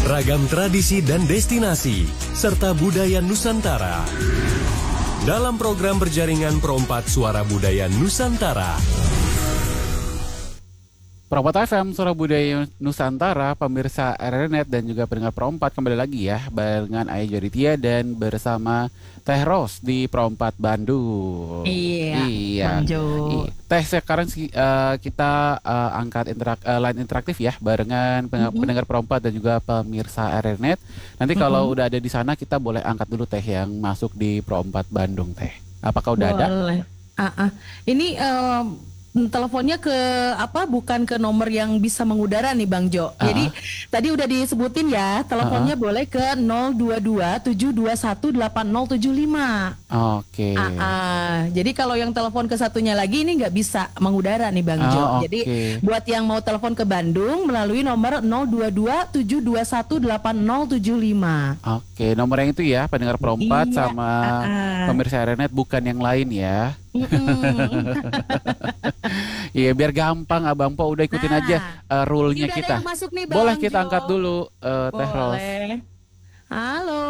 ragam tradisi dan destinasi, serta budaya Nusantara. Dalam program berjaringan Pro4 Suara Budaya Nusantara. Pro4 FM Suara Budaya Nusantara, pemirsa RRNet dan juga pendengar Pro4 kembali lagi ya barengan Ayah Joditia dan bersama Teh Ros di Pro4 Bandung. Iya. Teh, sekarang kita angkat line interaktif ya barengan pendengar Pro4 dan juga pemirsa RRNet. Nanti kalau udah ada di sana kita boleh angkat dulu Teh yang masuk di Pro4 Bandung Teh. Apakah udah ada? Boleh. Ini teleponnya ke bukan ke nomor yang bisa mengudara nih Bang Jo. Jadi tadi udah disebutin ya, teleponnya boleh ke 022-721-8075. Oke. Jadi kalau yang telepon ke satunya lagi ini nggak bisa mengudara nih Bang Jo. Jadi buat yang mau telepon ke Bandung melalui nomor 022-721-8075. Oke, nomor yang itu ya pendengar Pro4 sama pemirsa RRNet, bukan yang lain ya. Iya, biar gampang Abang Po, udah ikutin aja rule-nya kita. Nih, boleh kita angkat dulu Teh Ros. Halo.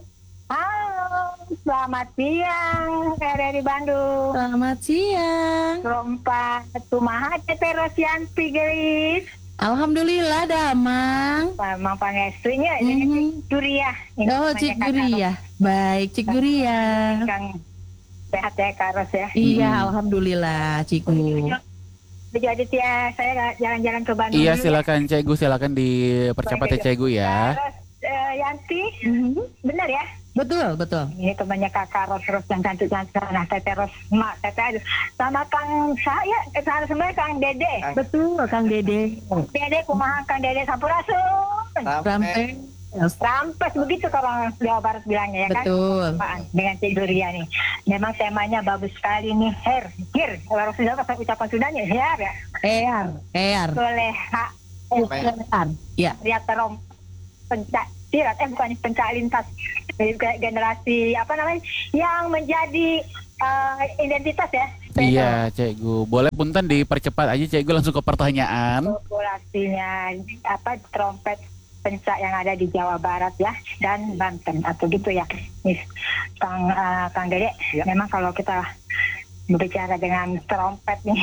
Selamat siang RRI Bandung. Selamat siang. Pro4 Tumaha Teh Rosyanti gelis. Alhamdulillah damang. Mang pangestrinya ini Cik Guria. Oh, Cik Guria. Baik, Cik Guria. Kang sehat ya Kak Ros ya. Iya, alhamdulillah Ciku. Jadi ya saya jalan-jalan ke Bandung. Iya, silakan Cegu, silakan dipercepat ya Cegu ya. Yanti, benar ya? Betul. Ini temannya Kakak Ros yang cantik-cantik. Nah, Teteh Ros, Mak Teteh sama Kang saya, sebenarnya Kang Dede. Betul, Kang Dede. Dede kumaha Kang Dede Sampurasun. Rampes begitu kalau Jawa Barat bilangnya ya kan. Betul. Dengan Cik Duria nih. Memang temanya bagus sekali nih. Hir. Kalau sudah ucapan Sundanya her ya. Er. Soleha. Ya. Lihat terom pencaksilat bukan pencak lintas generasi yang menjadi identitas ya. Iya, Cegu. Boleh punten dipercepat aja Cegu, langsung ke pertanyaan. Populasinya trompet pencak yang ada di Jawa Barat ya dan Banten atau gitu ya. Nih, Kang Dede, memang kalau kita berbicara dengan trompet nih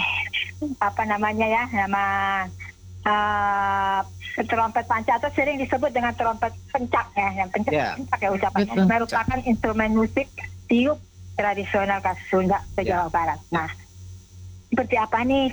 trompet panca atau sering disebut dengan trompet pencak ya, yang pencak ya ucapannya, merupakan instrumen musik tiup tradisional khas Sunda ke Jawa Barat. Nah, seperti apa nih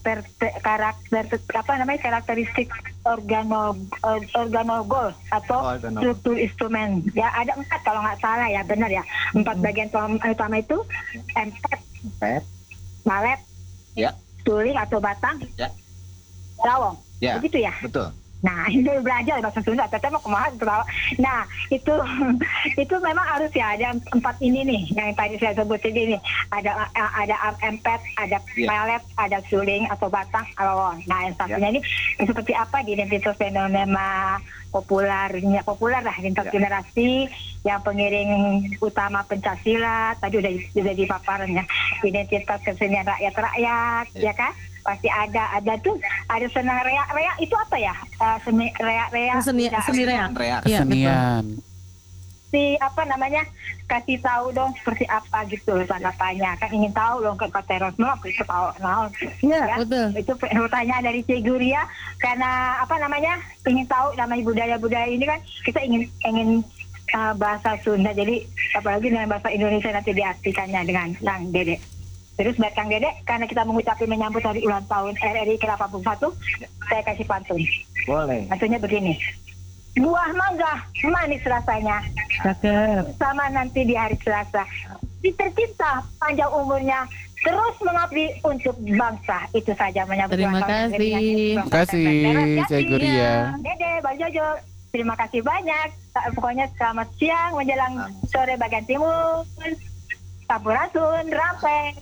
karakteristik organogol atau struktur instrumen? Ya ada 4 kalau nggak salah ya, benar ya. 4 bagian utama itu empet, malet, suling atau batang, rawong. Begitu ya? Betul. Nah, itu belajar bahasa Sunda, teteh mau kemana? Nah, itu memang harus ya ada 4 ini nih yang tadi saya sebutin ini. Ada empet, ada pelet, ada suling atau batang, rawong. Nah, yang satunya ini seperti apa di identitas fenomena populer lah lintas generasi yang pengiring utama pencaksilat tadi udah dipaparan ya, identitas kesenian rakyat ya kan. Pasti ada senang reak itu apa ya, seni reak seni reak kesenian. Kasih tahu dong seperti apa gitu tanya kan ingin tahu dong ke Teros mau tahu ya betul. Itu pertanyaan dari Cik Guria karena ingin tahu namanya budaya ini kan kita ingin bahasa Sunda, jadi apalagi dengan bahasa Indonesia nanti diartikannya dengan Kang Dede. Terus buat Kang Dede, karena kita menyambut hari ulang tahun RRI ke-81, saya kasih pantun. Boleh. Pantunnya begini. Buah mangga manis rasanya, sama nanti di hari Selasa. Tercipta panjang umurnya, terus mengabdi untuk bangsa. Itu saja menyambut Terima kasih. Terima kasih, Cik Guria. Dede, Bang Jojo, terima kasih banyak. Pokoknya selamat siang menjelang sore bagian timur. Sampurasun, Rampeng.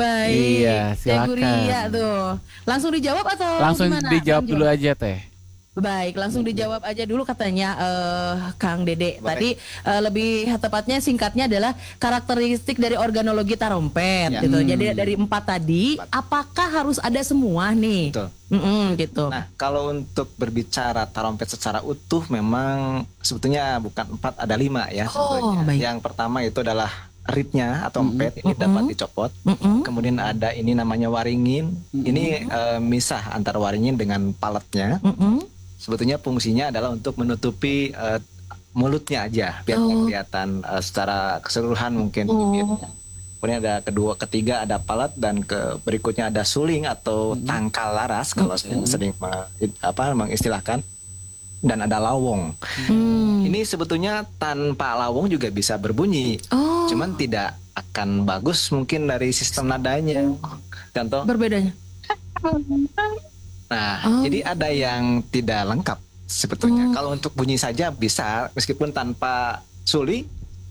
Baik. Iya, silakan. Cik Guria tuh. Langsung dijawab atau langsung gimana? dijawab dulu aja Teh. Baik, langsung dijawab aja dulu katanya Kang Dede. Baik. Tadi lebih tepatnya singkatnya adalah karakteristik dari organologi tarompet Ya. gitu. Jadi dari 4 tadi, apakah harus ada semua nih? Betul. Gitu. Nah, kalau untuk berbicara tarompet secara utuh memang sebetulnya bukan 4, ada 5 ya sebetulnya. baik. Yang pertama itu adalah reednya atau empet, ini dapat dicopot. Kemudian ada ini namanya waringin. Ini misah antara waringin dengan paletnya. Sebetulnya fungsinya adalah untuk menutupi mulutnya aja biar nggak kelihatan secara keseluruhan mungkin. Kemudian ada ketiga ada palet, dan berikutnya ada suling atau tangkal laras kalau saya sering mengistilahkan, dan ada lawong. Ini sebetulnya tanpa lawong juga bisa berbunyi, cuman tidak akan bagus mungkin dari sistem nadanya. Contoh. Berbedanya. Nah, jadi ada yang tidak lengkap sebetulnya. Kalau untuk bunyi saja bisa, meskipun tanpa suling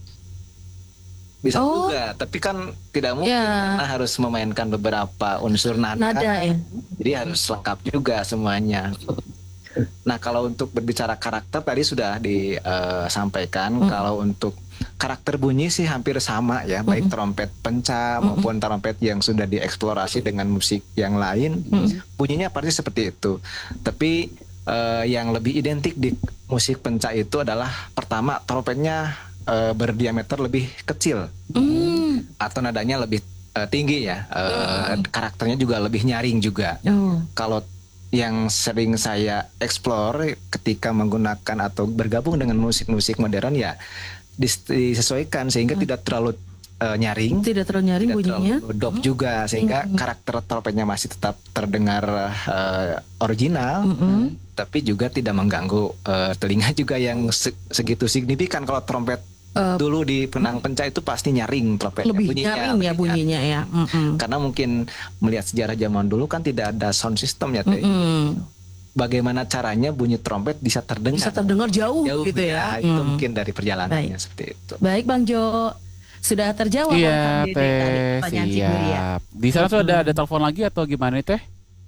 bisa juga, tapi kan tidak mungkin karena harus memainkan beberapa unsur nada ya. Jadi harus lengkap juga semuanya. Nah, kalau untuk berbicara karakter tadi sudah disampaikan. Kalau untuk karakter bunyi sih hampir sama ya, baik trompet penca maupun trompet yang sudah dieksplorasi dengan musik yang lain, bunyinya pasti seperti itu. Tapi yang lebih identik di musik penca itu adalah pertama, trompetnya berdiameter lebih kecil atau nadanya lebih tinggi ya. Karakternya juga lebih nyaring juga. Kalau yang sering saya explore ketika menggunakan atau bergabung dengan musik-musik modern ya disesuaikan sehingga tidak terlalu nyaring, tidak terlalu nyaring bunyinya, terlalu dop juga, sehingga karakter trompetnya masih tetap terdengar original, tapi juga tidak mengganggu telinga juga yang segitu signifikan. Kalau trompet dulu di penang penca itu pasti nyaring trompetnya, lebih nyaring ya bunyinya ya. Karena mungkin melihat sejarah zaman dulu kan tidak ada sound system ya, bagaimana caranya bunyi trompet bisa terdengar jauh gitu ya. Itu mungkin dari perjalanannya seperti itu. Baik Bang Jo, sudah terjawab Iya, Kang Dede Teh. tadi pertanyaan Ciguri ya. Siap. Di sana sudah ada telepon lagi atau gimana nih, Teh?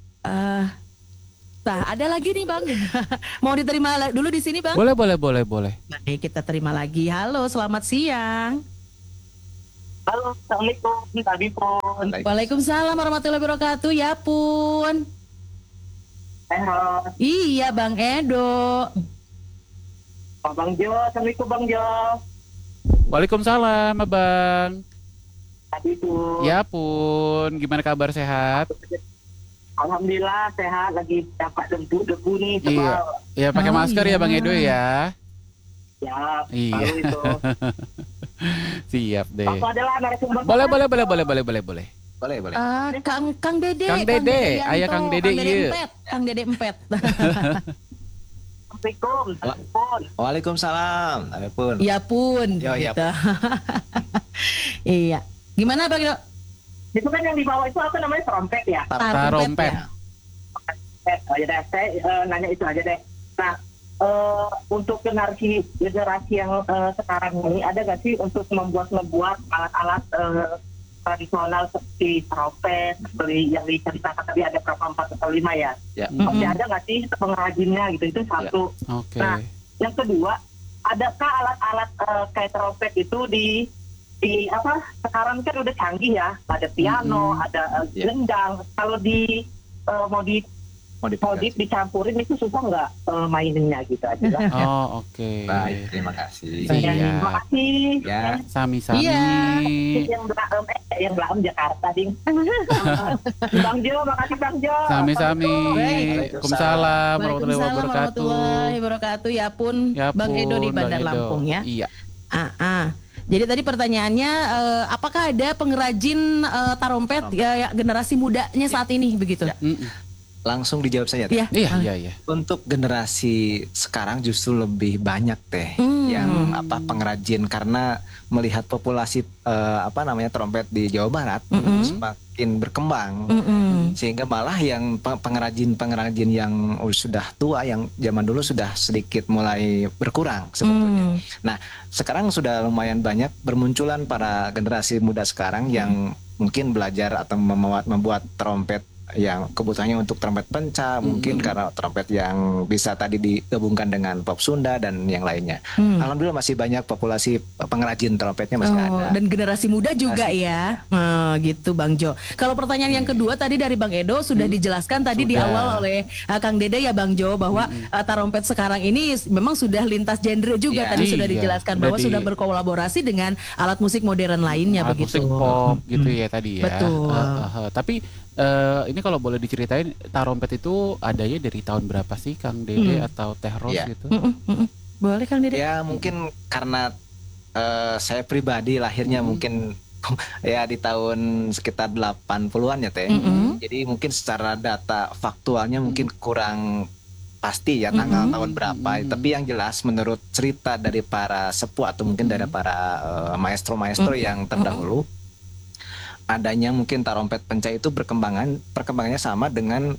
Ada lagi nih Bang. Mau diterima dulu di sini Bang? Boleh. Baik, kita terima lagi. Halo, selamat siang. Halo, Assalamualaikum, Kak Bipon. Waalaikumsalam warahmatullahi wabarakatuh. Ya pun. Sehat. Iya Bang Edo. Pak Bang Jo, Assalamualaikum Bang Jo. Waalaikumsalam, Abang. Kak Bipon. Ya pun, gimana kabar, sehat? Alhamdulillah sehat, lagi dapat debu nih. Iya. Ya pakai masker ya Bang Edo ya. Ya, Iya. baru itu. Siap deh. Aku adalah narasumber. Boleh. Kang Dede. Kang Dede, Yanto, ayah Kang Dede, iya. Kang Dede Empet. Assalamualaikum, Kak Bipon. Waalaikumsalam. Apapun. Ya pun. Yo, ya. Gitu. Iya. Gimana Bang Edo? Itu kan yang di bawah itu apa namanya, trompet ya? Tarompet. ya? Ya deh, saya nanya itu aja deh. Nah, untuk generasi yang sekarang ini ada nggak sih untuk membuat alat-alat tradisional seperti trompet, seperti yang diceritakan tadi ada berapa 4 atau 5 ya? Masih ada nggak sih pengrajinnya gitu? Itu satu. Oke. Nah, yang kedua, adakah alat-alat kayak trompet itu di sekarang kan udah canggih ya, ada piano, ada gendang. Kalau mau dicampurin itu susah nggak maininnya gitu aja? Oh, oke. Baik, terima kasih. Iya. Terima kasih. Ya. Sami-sami. Iya. Yang Blaem Jakarta, Ding. Bang Jo, makasih Bang Jo. Sami-sami. Baik. Waalaikumsalam warahmatullahi Waalaikumsalam wabarakatuh. warahmatullahi wabarakatuh. Ya pun, Ya Bang Edo di pun, Bandar Bang Edo. Lampung ya. Iya. Jadi tadi pertanyaannya, apakah ada pengrajin tarompet ya, generasi mudanya saat ini begitu? Langsung dijawab saja, Teh. Iya. Iya. Untuk generasi sekarang justru lebih banyak, Teh, yang pengrajin, karena melihat populasi trompet di Jawa Barat semakin berkembang, sehingga malah yang pengrajin yang sudah tua, yang zaman dulu sudah sedikit mulai berkurang sebetulnya. Nah, sekarang sudah lumayan banyak bermunculan para generasi muda sekarang yang mungkin belajar atau membuat trompet yang kebutuhannya untuk trompet penca, mungkin karena trompet yang bisa tadi digabungkan dengan pop Sunda dan yang lainnya. Alhamdulillah masih banyak populasi pengrajin trompetnya masih ada. Dan generasi muda juga ya, gitu Bang Jo. Kalau pertanyaan yang kedua tadi dari Bang Edo sudah dijelaskan tadi di awal oleh Kang Dede ya Bang Jo, bahwa tarompet sekarang ini memang sudah lintas genre juga. Tadi sudah dijelaskan bahwa sudah berkolaborasi dengan alat musik modern lainnya, alat begitu. musik pop gitu ya tadi ya. Betul. Tapi ini kalau boleh diceritain, tarompet itu adanya dari tahun berapa sih Kang Dede atau Teh Ros gitu? Boleh Kang Dede? Ya mungkin karena saya pribadi lahirnya mungkin ya di tahun sekitar 80-an ya Teh. Jadi mungkin secara data faktualnya mungkin kurang pasti ya tanggal tahun berapa. Tapi yang jelas menurut cerita dari para sepuh atau mungkin dari para maestro-maestro yang terdahulu, adanya mungkin tarompet penca itu perkembangannya sama dengan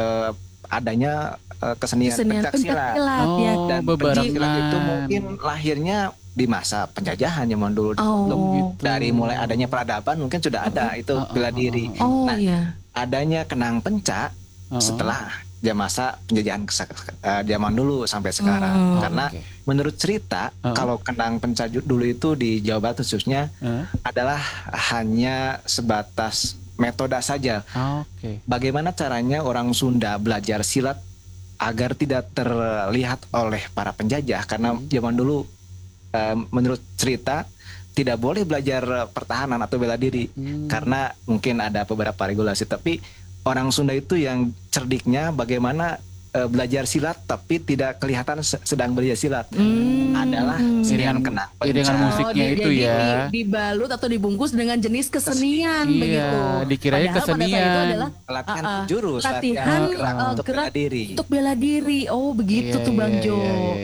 adanya kesenian pencaksilat. Dan pencaksilat itu mungkin lahirnya di masa penjajahan zaman dulu. Gitu. Dari mulai adanya peradaban mungkin sudah ada itu bela diri. Adanya kenang penca setelah masa penjajahan zaman dulu sampai sekarang. Karena menurut cerita kalau kenang penca dulu itu di Jawa Barat khususnya adalah hanya sebatas metode saja. Bagaimana caranya orang Sunda belajar silat agar tidak terlihat oleh para penjajah, karena zaman dulu menurut cerita tidak boleh belajar pertahanan atau bela diri karena mungkin ada beberapa regulasi. Tapi orang Sunda itu yang cerdiknya bagaimana belajar silat tapi tidak kelihatan sedang belajar silat adalah iringan kenang penca. Iringan musiknya itu jadi ya dibalut atau dibungkus dengan jenis kesenian begitu. Dikirain kesenian. Itu adalah latihan jurus, latihan untuk bela diri. Oh begitu tuh Bang Jo.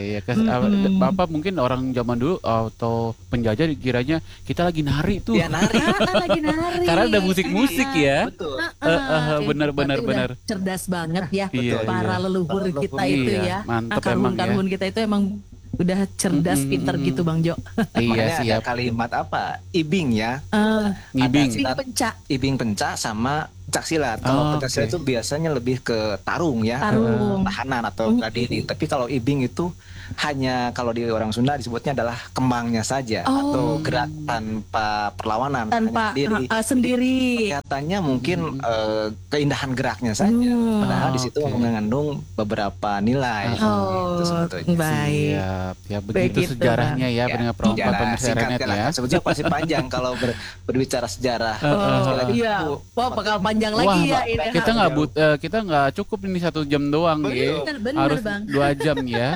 Bapak mungkin orang zaman dulu atau penjajah dikiranya kita lagi nari tuh. Ya nari. Lagi nari. Karena ada musik-musik ya. Betul. Benar-benar. Cerdas banget ya para leluhur kita Iya, itu ya. mantep emang ya. Karhun kita itu emang udah cerdas, pinter gitu Bang Jo. Iya siap. Ada kalimat apa? Ibing ya. Ngibing. Ibing penca sama pencaksilat. Kalau pencaksilat itu biasanya lebih ke tarung ya, tahanan atau bela diri. Tapi kalau ibing itu hanya kalau di orang Sunda disebutnya adalah kembangnya saja atau gerak tanpa perlawanan, tanpa sendiri. Kelihatannya mungkin keindahan geraknya saja. Padahal di situ mengandung beberapa nilai. Gitu, baik. Ya begitu sejarahnya ya dengan perempuan pemirsa Renet ya. Sebetulnya pasti panjang kalau berbicara sejarah. Iya, bakal panjang lagi ya ini. Kita nggak cukup ini 1 jam doang ya. Harus 2 jam ya.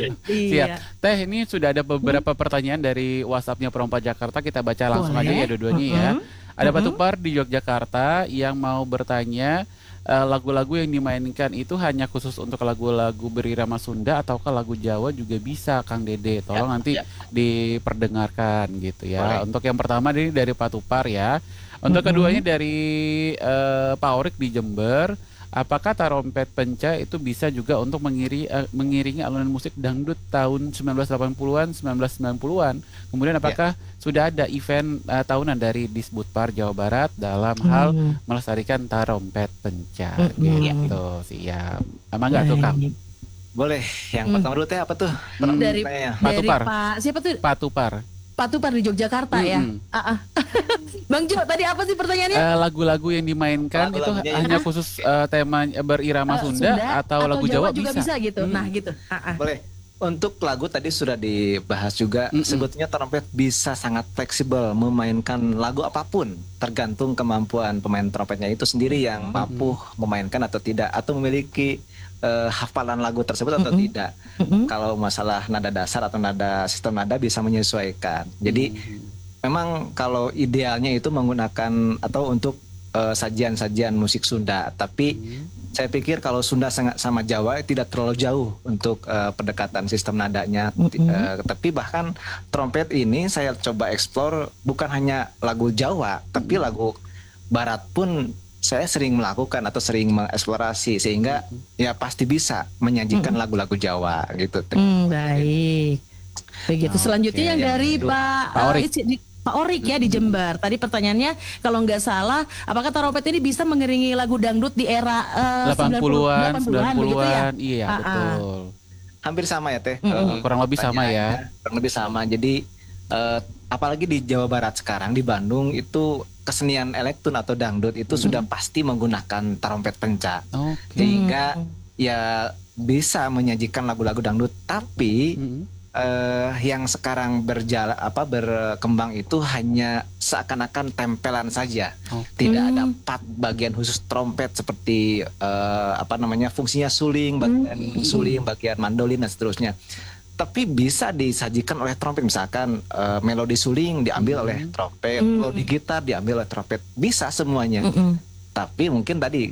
Siap. Teh, ini sudah ada beberapa pertanyaan dari WhatsApp-nya Perompak Jakarta. Kita baca langsung aja ya dua-duanya ya. Ada Pak Tupar di Yogyakarta yang mau bertanya, lagu-lagu yang dimainkan itu hanya khusus untuk lagu-lagu berirama Sunda ataukah lagu Jawa juga bisa, Kang Dede? Tolong nanti diperdengarkan gitu ya. Untuk yang pertama ini dari Pak Tupar ya. Untuk keduanya dari Pak Orik di Jember. Apakah tarompet penca itu bisa juga untuk mengiringi alunan musik dangdut tahun 1980-an, 1990-an? Kemudian apakah sudah ada event tahunan dari Disbudpar Jawa Barat dalam hal melestarikan tarompet penca? Gitu, siap. Emang nggak tuh Kang? Boleh. Yang pertama dulu Teh apa tuh? Dari Pak Tupar. Siapa tuh? Pak Tupar. Pak Tupar di Yogyakarta ya. Bang Jo, tadi apa sih pertanyaannya? Lagu-lagu yang dimainkan itu hanya khusus tema berirama Sunda atau lagu Jawa juga bisa gitu. Nah, gitu. Boleh. Untuk lagu tadi sudah dibahas juga. Sebetulnya trompet bisa sangat fleksibel memainkan lagu apapun, tergantung kemampuan pemain trompetnya itu sendiri yang mampu memainkan atau tidak, atau memiliki hafalan lagu tersebut atau tidak. Kalau masalah nada dasar atau sistem nada bisa menyesuaikan. Jadi memang kalau idealnya itu menggunakan atau untuk sajian-sajian musik Sunda. Tapi saya pikir kalau Sunda sama Jawa tidak terlalu jauh untuk pendekatan sistem nadanya. Tapi bahkan trompet ini saya coba eksplor bukan hanya lagu Jawa, tapi lagu Barat pun saya sering melakukan atau sering mengeksplorasi, sehingga ya pasti bisa menyajikan lagu-lagu Jawa gitu. Baik. Begitu. Selanjutnya yang dari Pak Pak Orik ya di Jember. Tadi pertanyaannya kalau nggak salah, apakah tarompet ini bisa mengiringi lagu dangdut di era 80-an, 90-an begitu ya? Iya, betul. Hampir sama ya Teh. Kurang lebih sama ya. Kurang lebih sama. Jadi apalagi di Jawa Barat sekarang, di Bandung itu kesenian elektron atau dangdut itu sudah pasti menggunakan tarompet penca. Sehingga ya bisa menyajikan lagu-lagu dangdut, tapi yang sekarang berkembang itu hanya seakan-akan tempelan saja. Tidak ada part bagian khusus trompet seperti fungsinya suling, bagian mandolin dan seterusnya. Tapi bisa disajikan oleh trompet, misalkan melodi suling diambil oleh trompet, melodi gitar diambil oleh trompet, bisa semuanya. Tapi mungkin tadi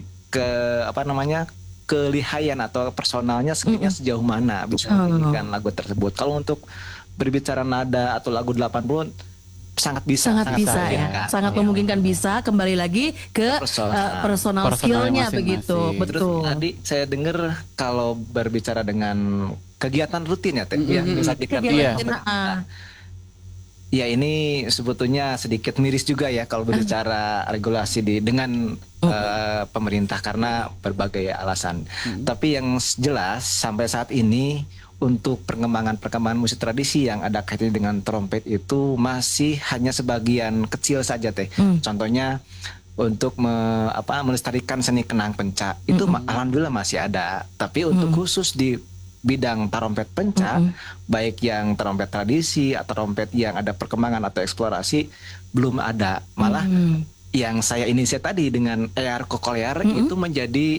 kelihayan atau personalnya sejauh mana bisa menyanyikan lagu tersebut. Kalau untuk berbicara nada atau lagu 80 sangat bisa ya. Sangat memungkinkan bisa. Kembali lagi ke personal skillnya begitu. Betul. Terus tadi saya dengar kalau berbicara dengan kegiatan rutin ya Teh, ya bisa ya ini sebetulnya sedikit miris juga ya kalau berbicara regulasi dengan pemerintah karena berbagai alasan. Tapi yang jelas sampai saat ini untuk perkembangan musik tradisi yang ada kaitannya dengan trompet itu masih hanya sebagian kecil saja Teh. Contohnya untuk melestarikan seni kenang penca itu alhamdulillah masih ada. Tapi untuk khusus di bidang tarompet penca, baik yang tarompet tradisi atau tarompet yang ada perkembangan atau eksplorasi belum ada. Malah yang saya inisiasi tadi dengan ER Kokolear itu menjadi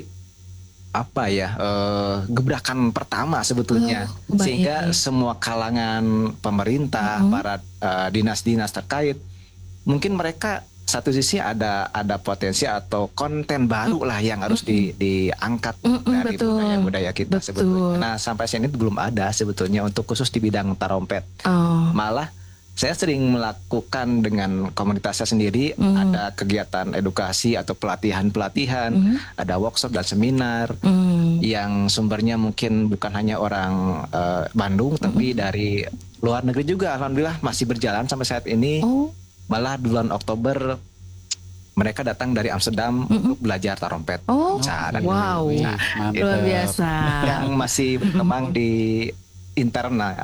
gebrakan pertama sebetulnya, sehingga semua kalangan pemerintah, para dinas-dinas terkait, mungkin mereka satu sisi ada potensi atau konten baru lah yang harus diangkat dari budaya kita sebetulnya. Nah sampai saat ini belum ada sebetulnya untuk khusus di bidang tarompet. Malah saya sering melakukan dengan komunitas saya sendiri, ada kegiatan edukasi atau pelatihan, ada workshop dan seminar yang sumbernya mungkin bukan hanya orang Bandung, tapi dari luar negeri juga alhamdulillah masih berjalan sampai saat ini. Malah bulan Oktober mereka datang dari Amsterdam untuk belajar tarompet. Wow, luar biasa. Yang masih berkembang di internal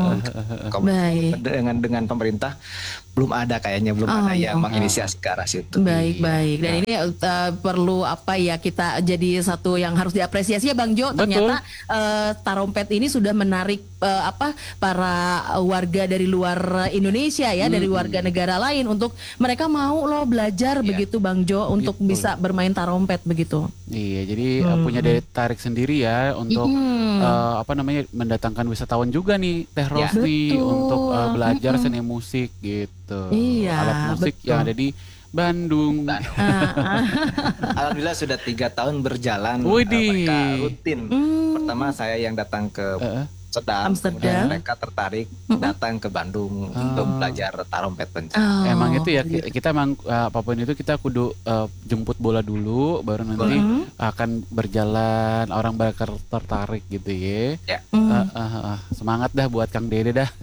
dengan pemerintah belum ada yang menginisiasi ke arah situ. Baik. Dan ini perlu kita jadi satu yang harus diapresiasi ya Bang Jo. Ternyata tarompet ini sudah menarik para warga dari luar Indonesia ya, dari warga negara lain untuk mereka mau belajar begitu Bang Jo untuk bisa bermain tarompet begitu. Iya, jadi punya daya tarik sendiri ya untuk mendatangkan wisatawan juga nih Teh Ros nih untuk belajar seni musik gitu. Alat musik yang ada di Bandung. Alhamdulillah sudah 3 tahun berjalan. Mereka rutin. Pertama saya yang datang ke Amsterdam. Mereka tertarik datang ke Bandung untuk belajar tarompet penca. Emang itu ya, kita emang apapun itu kita kudu jemput bola dulu, baru nanti akan berjalan, orang bakal tertarik gitu ya. Semangat dah buat Kang Dede dah.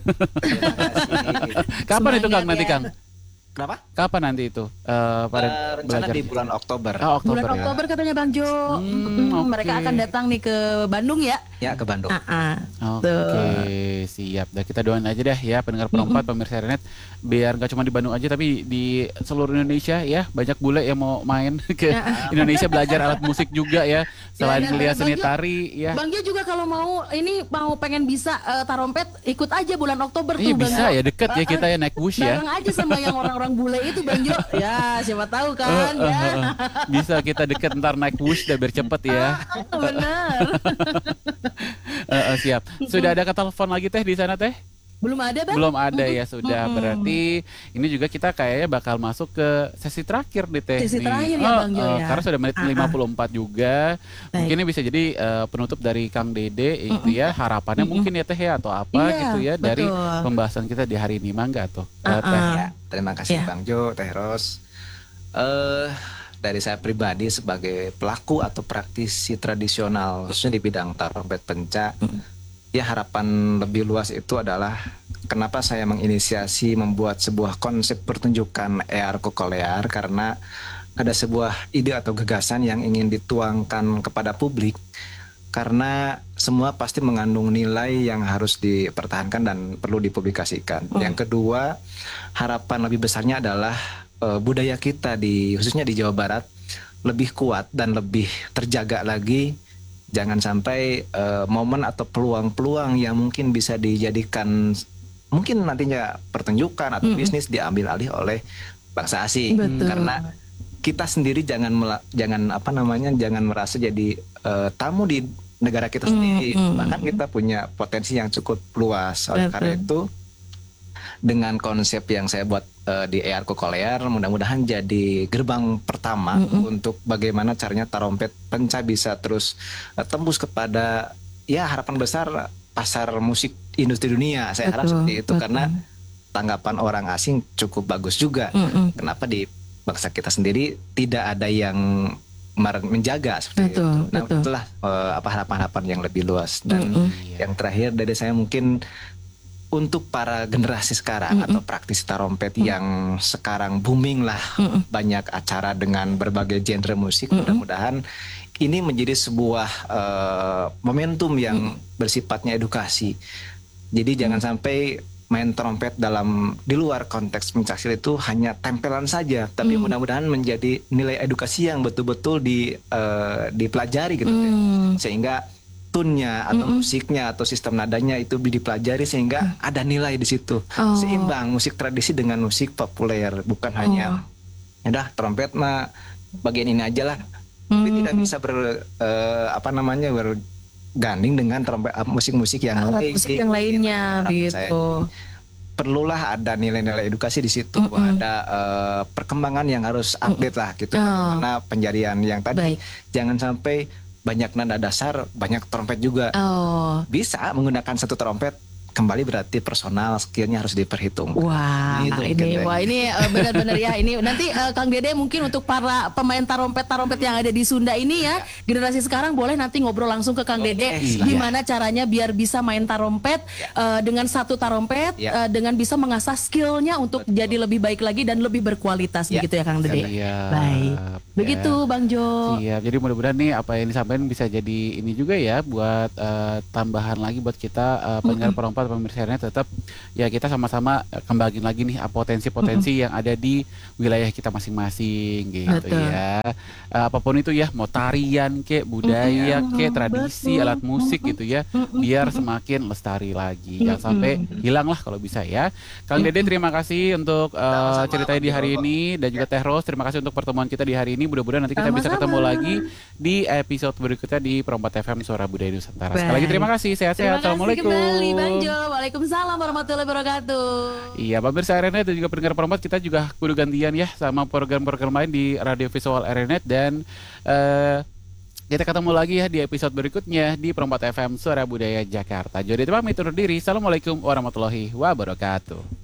Kapan itu Kang nanti Kang? Kenapa? Kapan nanti itu? Rencana belajar di bulan Oktober. Bulan Oktober katanya Bang Jo. Mereka akan datang nih ke Bandung ya? Ya, ke Bandung. Oke, siap. Dah kita doain aja deh ya pendengar perempat, pemirsa Renet, biar nggak cuma di Bandung aja tapi di seluruh Indonesia ya, banyak bule yang mau main ke Indonesia belajar alat musik juga ya. Selain melihat seni tari ya. Bang Jo juga kalau mau pengen bisa tarompet, ikut aja bulan Oktober tuh. Iya bisa ya, deket ya kita ya naik bus ya. Bareng aja sama yang orang bule itu Bang Jo. Ya siapa tahu kan ya. Bisa kita deket ntar naik bus udah biar cepet ya. Benar. Siap. Sudah ada telepon lagi Teh di sana Teh? Belum ada Bang? Belum ada ya, sudah. Berarti ini juga kita kayaknya bakal masuk ke sesi terakhir nih Teh. Sesi terakhir ya Bang Jo ya. Karena sudah menit 54 juga. Mungkin ini bisa jadi penutup dari Kang Dede itu ya, harapannya mungkin ya Teh ya, atau apa gitu ya dari pembahasan kita di hari ini, mangga tuh Teh. Ya, terima kasih Bang Jo, Teh Ros. Dari saya pribadi sebagai pelaku atau praktisi tradisional khususnya di bidang tarompet penca, ya harapan lebih luas itu adalah kenapa saya menginisiasi membuat sebuah konsep pertunjukan EAR Kokolear, karena ada sebuah ide atau gagasan yang ingin dituangkan kepada publik, karena semua pasti mengandung nilai yang harus dipertahankan dan perlu dipublikasikan. Yang kedua, harapan lebih besarnya adalah budaya kita khususnya di Jawa Barat lebih kuat dan lebih terjaga lagi. Jangan sampai momen atau peluang-peluang yang mungkin bisa dijadikan mungkin nantinya pertunjukan atau bisnis diambil alih oleh bangsa asing. Betul. Karena kita sendiri jangan merasa jadi tamu di negara kita sendiri. Bahkan kita punya potensi yang cukup luas. Oleh karena itu, dengan konsep yang saya buat di EAR Kokolear, mudah-mudahan jadi gerbang pertama untuk bagaimana caranya Tarompet Penca bisa terus tembus kepada harapan besar pasar musik industri dunia. Saya harap seperti itu, karena tanggapan orang asing cukup bagus juga. Kenapa di bangsa kita sendiri tidak ada yang menjaga seperti itu. Nah, itulah harapan-harapan yang lebih luas. Dan yang terakhir dari saya mungkin untuk para generasi sekarang atau praktisi tarompet yang sekarang booming lah, banyak acara dengan berbagai genre musik, mudah-mudahan ini menjadi sebuah momentum yang bersifatnya edukasi. Jadi jangan sampai main trompet di luar konteks pencaksilat itu hanya tempelan saja, tapi mudah-mudahan menjadi nilai edukasi yang betul-betul dipelajari gitu, sehingga tune-nya atau musiknya atau sistem nadanya itu dipelajari sehingga ada nilai di situ. Seimbang musik tradisi dengan musik populer, bukan hanya trompet mah bagian ini aja lah. Tapi tidak bisa berganding dengan trompet musik-musik yang lainnya gitu. Perlulah ada nilai-nilai edukasi di situ, ada perkembangan yang harus update lah gitu. Karena penjarian yang tadi jangan sampai banyak nada dasar, banyak trompet juga. Bisa menggunakan satu trompet, kembali berarti personal skillnya harus diperhitung. Wah, ini benar-benar ya. Ini nanti Kang Dede mungkin untuk para pemain tarompet yang ada di Sunda ini ya, generasi sekarang boleh nanti ngobrol langsung ke Kang Dede gimana caranya biar bisa main tarompet dengan satu tarompet dengan bisa mengasah skillnya untuk jadi lebih baik lagi dan lebih berkualitas begitu ya Kang Dede. Baik. Begitu Bang Jo. Iya, jadi mudah-mudahan nih apa yang disampaikan bisa jadi ini juga ya buat tambahan lagi buat kita pendengar perompak pemirsa tetap ya kita sama-sama kembangin lagi nih potensi-potensi yang ada di wilayah kita masing-masing gitu ya. Apapun itu ya, mau tarian kek, budaya kek, tradisi, alat musik gitu ya, biar semakin lestari lagi. Jangan sampai hilang lah kalau bisa ya. Kang Dede terima kasih untuk ceritanya di hari ini, dan juga Teh Ros terima kasih untuk pertemuan kita di hari ini. Mudah-mudahan nanti kita bisa ketemu lagi di episode berikutnya di Perompak FM Suara Budaya Nusantara. Sekali lagi terima kasih, sehat-sehat. Assalamualaikum. Terima kasih kembali Bang Jo. Waalaikumsalam warahmatullahi wabarakatuh. Iya, pemirsa RNet dan juga pendengar Perompak, kita juga kudu gantian ya sama program-program lain di Radio Visual RNet, dan kita ketemu lagi ya di episode berikutnya di Perompak FM Suara Budaya Jakarta. Jadi pamit undur diri. Assalamualaikum warahmatullahi wabarakatuh.